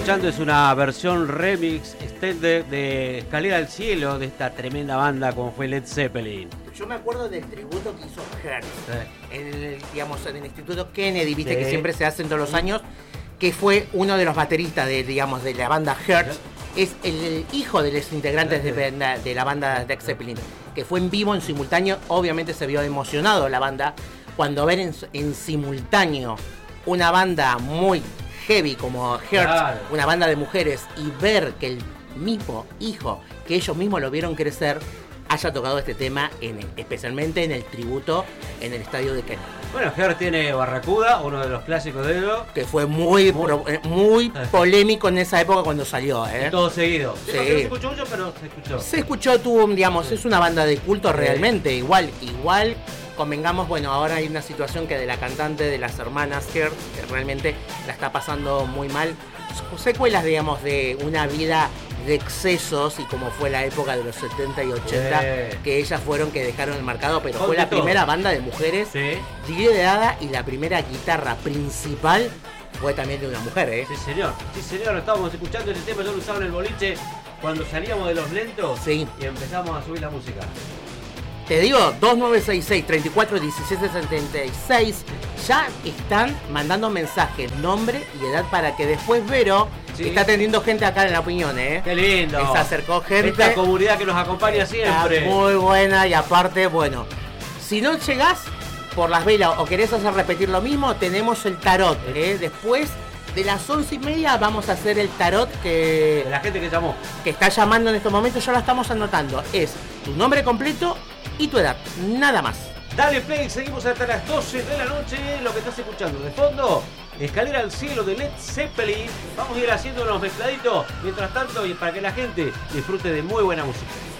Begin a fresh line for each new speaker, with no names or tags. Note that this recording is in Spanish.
escuchando es una versión remix extended de Escalera al Cielo de esta tremenda banda como fue Led Zeppelin.
Yo me acuerdo del tributo que hizo Hertz en el Instituto Kennedy, viste,
Sí.
que siempre se hacen todos los años, que fue uno de los bateristas de la banda Hertz. Es el hijo de los integrantes de la banda Led Zeppelin, que fue en vivo, en simultáneo. Obviamente se vio emocionado la banda cuando ver en simultáneo una banda muy heavy como Hertz,
Claro.
una banda de mujeres, y ver que el mismo hijo, que ellos mismos lo vieron crecer, haya tocado este tema, especialmente en el tributo en el estadio de Kennedy.
Bueno, Hertz tiene Barracuda, uno de los clásicos de ellos.
Que fue muy polémico en esa época cuando salió,
Todo seguido.
Sí.
No se escuchó mucho, pero se escuchó.
Se escuchó, es una banda de culto realmente, igual, convengamos, bueno, ahora hay una situación que de la cantante de las hermanas Hertz, que realmente la está pasando muy mal, secuelas, de una vida de excesos, y como fue la época de los 70 y 80, que ellas fueron que dejaron el mercado, pero fue la primera banda de mujeres liderada, y la primera guitarra principal fue también de una mujer,
Sí, señor, estábamos escuchando ese tema, yo lo usaba en el boliche cuando salíamos de los lentos y empezamos a subir la música.
Te digo, 2966-341776, ya están mandando mensajes, nombre y edad, para que después Vero está teniendo gente acá en La Opinión,
Qué lindo.
Se acercó gente.
Esta comunidad que nos acompaña siempre.
Muy buena, y aparte, bueno, si no llegás por las velas o querés hacer repetir lo mismo, tenemos el tarot, Después de las 11:30 vamos a hacer el tarot que...
De la gente que llamó.
Que está llamando en estos momentos, ya lo estamos anotando. Es tu nombre completo y tu edad, nada más.
Dale play, seguimos hasta las 12 de la noche. Lo que estás escuchando de fondo, Escalera al Cielo de Led Zeppelin. Vamos a ir haciendo unos mezcladitos mientras tanto, y para que la gente disfrute de muy buena música.